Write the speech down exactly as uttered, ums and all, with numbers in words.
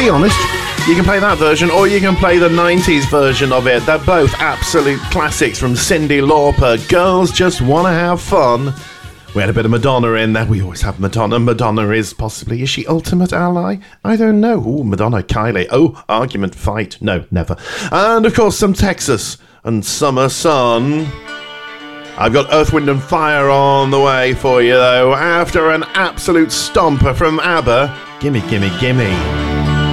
be honest, you can play that version or you can play the nineties version of it. They're both absolute classics from Cyndi Lauper. Girls Just Wanna Have Fun. We had a bit of Madonna in there. We always have Madonna. Madonna is possibly, is she Ultimate Ally? I don't know. Ooh, Madonna, Kylie. Oh, argument, fight. No, never. And of course some Texas and Summer Sun. I've got Earth, Wind and Fire on the way for you though. After an absolute stomper from ABBA. Gimme, gimme, gimme.